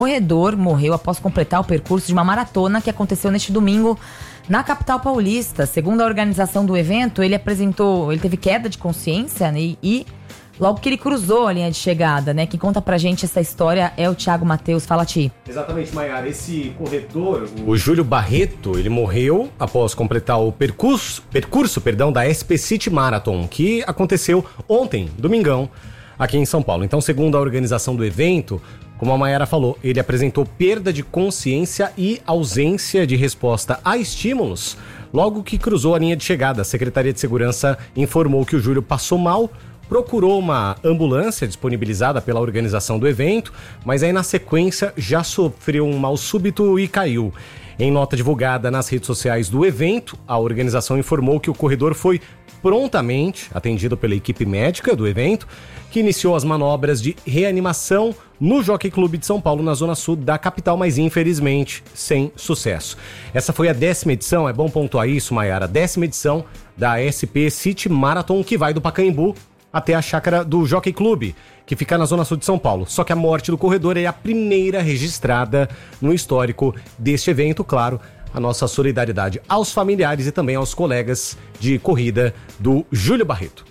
corredor morreu após completar o percurso de uma maratona que aconteceu neste domingo na capital paulista. Segundo a organização do evento, ele teve queda de consciência, né, e logo que ele cruzou a linha de chegada, né? Quem conta pra gente essa história é o Thiago Matheus. Fala, Ti. Exatamente, Maiara. Esse corredor, o Júlio Barreto, ele morreu após completar o percurso da SP City Marathon, que aconteceu ontem, domingão, aqui em São Paulo. Então, segundo a organização do evento, como a Maiara falou, ele apresentou perda de consciência e ausência de resposta a estímulos logo que cruzou a linha de chegada. A Secretaria de Segurança informou que o Júlio passou mal, procurou uma ambulância disponibilizada pela organização do evento, mas aí na sequência já sofreu um mal súbito e caiu. Em nota divulgada nas redes sociais do evento, a organização informou que o corredor foi prontamente atendido pela equipe médica do evento, que iniciou as manobras de reanimação no Jockey Club de São Paulo, na zona sul da capital, mas infelizmente sem sucesso. Essa foi a 10ª edição, é bom pontuar isso, Maiara, 10ª edição da SP City Marathon, que vai do Pacaembu até a chácara do Jockey Club, que fica na zona sul de São Paulo. Só que a morte do corredor é a primeira registrada no histórico deste evento. Claro, a nossa solidariedade aos familiares e também aos colegas de corrida do Júlio Barreto.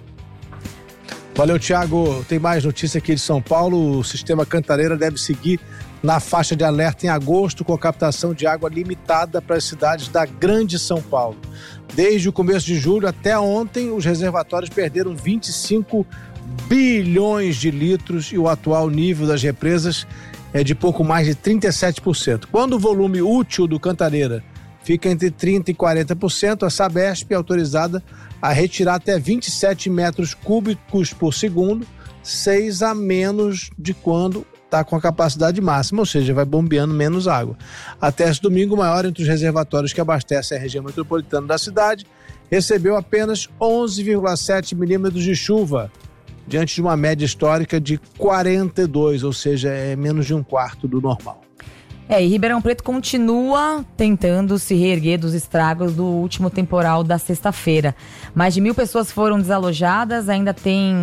Valeu, Thiago. Tem mais notícia aqui de São Paulo. O sistema Cantareira deve seguir na faixa de alerta em agosto, com a captação de água limitada para as cidades da Grande São Paulo. Desde o começo de julho até ontem, os reservatórios perderam 25 bilhões de litros e o atual nível das represas é de pouco mais de 37%. Quando o volume útil do Cantareira fica entre 30% e 40%, a Sabesp é autorizada a retirar até 27 metros cúbicos por segundo, 6 a menos de quando está com a capacidade máxima, ou seja, vai bombeando menos água. Até esse domingo, o maior entre os reservatórios que abastecem a região metropolitana da cidade recebeu apenas 11,7 milímetros de chuva, diante de uma média histórica de 42, ou seja, é menos de um quarto do normal. E Ribeirão Preto continua tentando se reerguer dos estragos do último temporal da sexta-feira. Mais de 1.000 pessoas foram desalojadas, ainda tem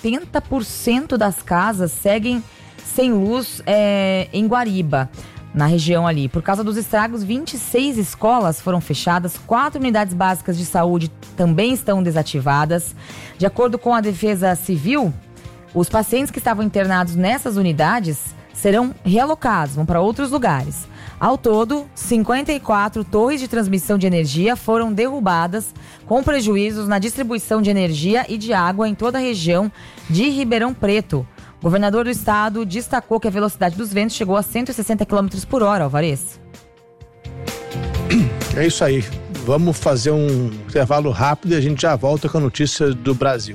80% das casas seguem sem luz em Guariba, na região ali. Por causa dos estragos, 26 escolas foram fechadas, 4 unidades básicas de saúde também estão desativadas. De acordo com a Defesa Civil, os pacientes que estavam internados nessas unidades serão realocados, vão para outros lugares. Ao todo, 54 torres de transmissão de energia foram derrubadas, com prejuízos na distribuição de energia e de água em toda a região de Ribeirão Preto. O governador do estado destacou que a velocidade dos ventos chegou a 160 km por hora, Alvarez. É isso aí. Vamos fazer um intervalo rápido e a gente já volta com a notícia do Brasil.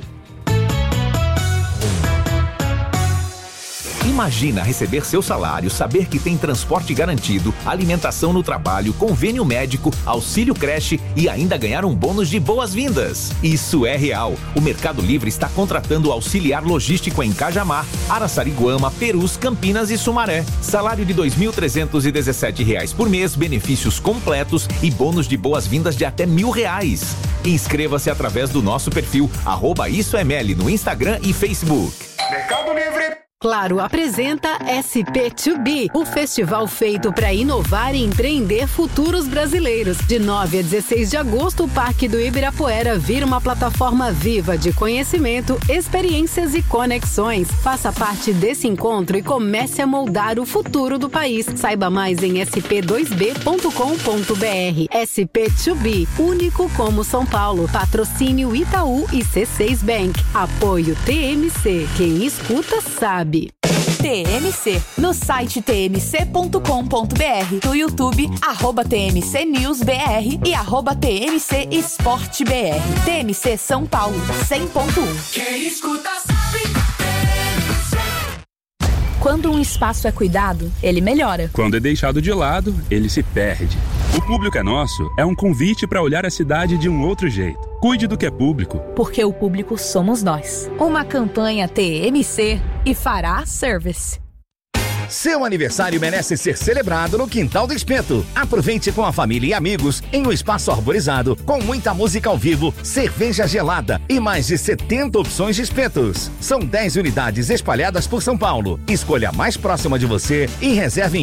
Imagina receber seu salário, saber que tem transporte garantido, alimentação no trabalho, convênio médico, auxílio creche e ainda ganhar um bônus de boas-vindas. Isso é real. O Mercado Livre está contratando auxiliar logístico em Cajamar, Araçariguama, Perus, Campinas e Sumaré. Salário de R$ 2.317 por mês, benefícios completos e bônus de boas-vindas de até R$1.000. Inscreva-se através do nosso perfil @IsoEML no Instagram e Facebook. Mercado Livre. Claro apresenta SP2B, o festival feito para inovar e empreender futuros brasileiros. De 9 a 16 de agosto, o Parque do Ibirapuera vira uma plataforma viva de conhecimento, experiências e conexões. Faça parte desse encontro e comece a moldar o futuro do país. Saiba mais em sp2b.com.br. SP2B, único como São Paulo. Patrocínio Itaú e C6 Bank. Apoio TMC. Quem escuta sabe. TMC, no site tmc.com.br, no YouTube, @TMCNewsBR e @TMC EsporteBR. TMC São Paulo, 100.1. Quem escuta sabe. Quando um espaço é cuidado, ele melhora. Quando é deixado de lado, ele se perde. O Público é Nosso é um convite para olhar a cidade de um outro jeito. Cuide do que é público. Porque o público somos nós. Uma campanha TMC e Fará Service. Seu aniversário merece ser celebrado no Quintal do Espeto. Aproveite com a família e amigos em um espaço arborizado, com muita música ao vivo, cerveja gelada e mais de 70 opções de espetos. São 10 unidades espalhadas por São Paulo. Escolha a mais próxima de você e reserve